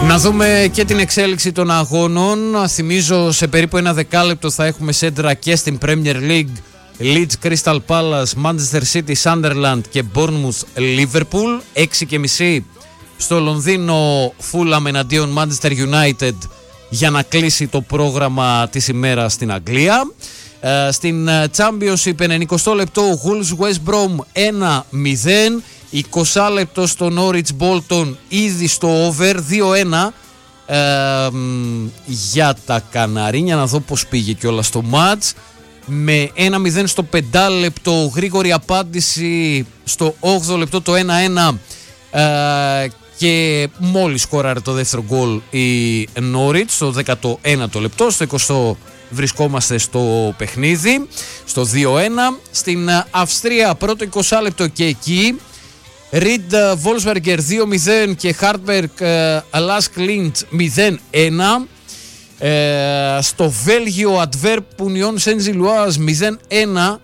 Να δούμε και την εξέλιξη των αγώνων. Θυμίζω σε περίπου ένα δεκάλεπτο θα έχουμε σέντρα και στην Premier League. Leeds, Crystal Palace, Manchester City, Sunderland και Bournemouth, Liverpool. 6:30 στο Λονδίνο, Fulham εναντίον Manchester United για να κλείσει το πρόγραμμα της ημέρας στην Αγγλία. Στην Championship 90 λεπτό Wolves West Brom 1-0. 20 λεπτό στο Norwich Bolton ήδη στο over 2-1 για τα Καναρίνια. Να δω πως πήγε κιόλας στο match. Με 1-0 στο 5 λεπτό, γρήγορη απάντηση στο 8 λεπτό το 1-1 και μόλις σκόραρε το δεύτερο γκολ η Norwich στο 19ο λεπτό. Στο 20 βρισκόμαστε στο παιχνίδι, στο 2-1. Στην Αυστρία πρώτο 20 λεπτό και εκεί Reed Wolfsberger 2-0 και Hartberg Lask Linz 0-1. Στο Βέλγιο Adverb Union Saint-Gilloise 0-1,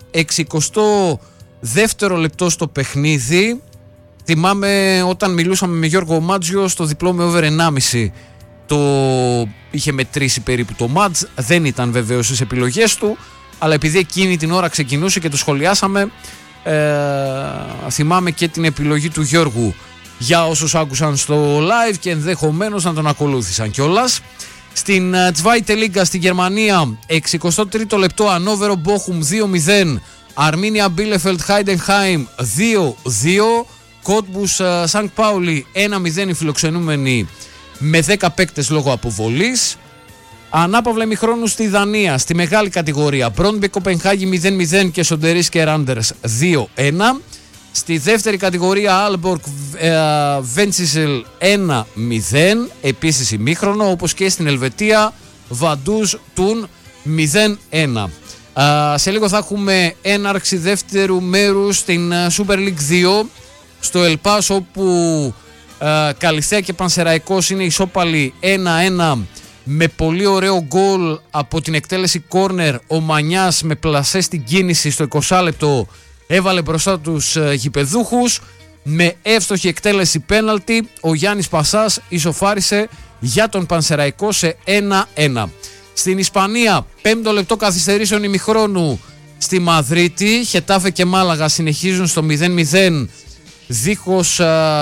62ο λεπτό στο παιχνίδι. Θυμάμαι όταν μιλούσαμε με Γιώργο Μάτζιο στο διπλό με over 1,5 το είχε μετρήσει περίπου το μάτζ. Δεν ήταν βεβαίως στις επιλογές του, αλλά επειδή εκείνη την ώρα ξεκινούσε και το σχολιάσαμε, θυμάμαι και την επιλογή του Γιώργου για όσους άκουσαν στο live και ενδεχομένως να τον ακολούθησαν κιόλας. Στην Zweite Liga στη Γερμανία 63ο λεπτό Ανόβερο Μπόχουμ 2-0, Αρμίνια Μπίλεφελτ Χάιντενχάιμ 2-2, Κότμπους Σανκ Πάουλι 1-0 οι φιλοξενούμενοι με 10 παίκτες λόγω αποβολής. Ανάπαυλα ημιχρόνου στη Δανία στη μεγάλη κατηγορία Μπρόντμπε Κοπενχάγη 0-0 και Σοντερίσκε Ράντερς 2-1. Στη δεύτερη κατηγορία Άλμπορκ Βέντσισελ 1-0, επίσης ημίχρονο, όπως και στην Ελβετία Βαντούζ Τουν 0-1. Σε λίγο θα έχουμε έναρξη δεύτερου μέρους στην Super League 2 στο Ελπάς, όπου Καλυθέα και Πανσεραϊκός είναι ισόπαλοι 1-1 με πολύ ωραίο γκολ από την εκτέλεση κόρνερ. Ο Μανιάς με πλασέ στην κίνηση στο 20 λεπτό έβαλε μπροστά τους γηπεδούχους. Με εύστοχη εκτέλεση πέναλτι ο Γιάννης Πασάς ισοφάρισε για τον Πανσεραϊκό σε 1-1. Στην Ισπανία 5ο λεπτό καθυστερήσεων ημιχρόνου στη Μαδρίτη, Χετάφε και Μάλαγα συνεχίζουν στο 0-0 δίχως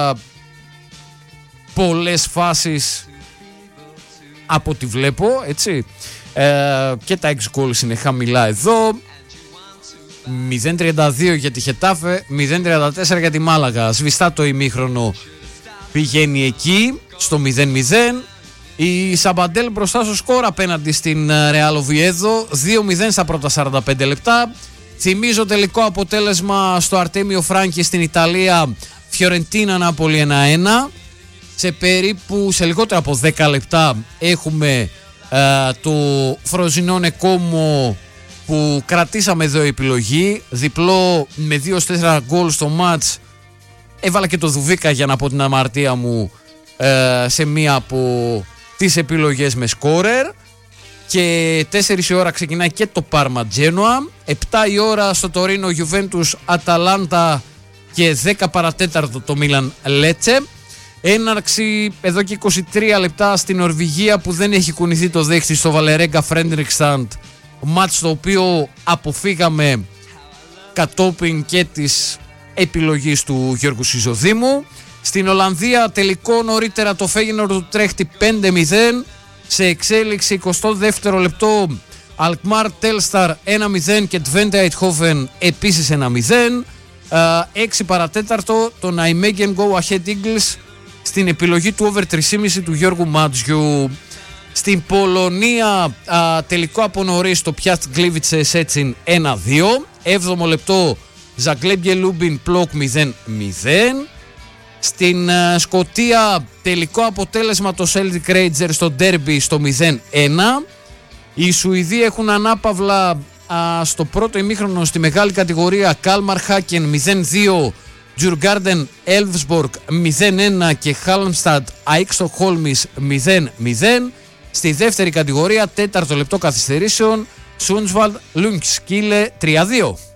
πολλές φάσεις από ό,τι βλέπω, έτσι, και τα 6 γκολ είναι χαμηλά εδώ. 0-32 για τη Χετάφε, 0-34 για τη Μάλαγα. Σβηστά το ημίχρονο πηγαίνει εκεί στο 0-0. Η Σαμπαντέλ μπροστά στο σκορ απέναντι στην Ρεάλ Οβιέδο 2-0 στα πρώτα 45 λεπτά. Θυμίζω τελικό αποτέλεσμα στο Αρτέμιο Φράνκι στην Ιταλία, Φιωρεντίνα Νάπολη 1-1. Σε λιγότερα από 10 λεπτά έχουμε το Φροζινόνε Κόμο που κρατήσαμε εδώ επιλογή, διπλό με 2-4 γκολ στο μάτς. Έβαλα και το Δουβίκα για να πω την αμαρτία μου σε μία από τις επιλογές με σκόρερ. Και 4 η ώρα ξεκινάει και το Πάρμα Τζένοα, 7 η ώρα στο Τωρίνο Γιουβέντους Αταλάντα και 10 παρατέταρτο το Μίλαν Λέτσε. Έναρξη εδώ και 23 λεπτά στην Νορβηγία που δεν έχει κουνηθεί το δέχτη στο Βαλερέγκα Φρέντρικσταντ, μάτς το οποίο αποφύγαμε κατόπιν και της επιλογής του Γιώργου Σιζοδήμου. Στην Ολλανδία τελικό νωρίτερα το Φέγενορντ του Τρέχτη 5-0, σε εξέλιξη 22ο λεπτό Αλκμάρ Τέλσταρ 1-0 και Τβέντε Αιτχόφεν επίσης 1-0. 6 παρατέταρτο το Nijmegen Go Ahead Eagles στην επιλογή του over 3,5 του Γιώργου Μάτζιου. Στην Πολωνία τελικό από νωρίς το Πιάτ Γκλίβιτσε Σέτσιν 1-2. 7ο λεπτό Ζαγκλέμπιε Λούμπιν Πλόκ 0-0. Στην Σκωτία τελικό αποτέλεσμα το Celtic Rangers στο Derby στο 0-1. Οι Σουηδοί έχουν ανάπαυλα στο πρώτο ημίχρονο στη μεγάλη κατηγορία Καλμαρ Χάκεν 0-2, Djurgården Elfsborg 0-1 και Halmstad AIK Στοκχόλμης 0-0. Στη δεύτερη κατηγορία, τέταρτο λεπτό καθυστερήσεων, Sundsvall Ljungskile 3-2.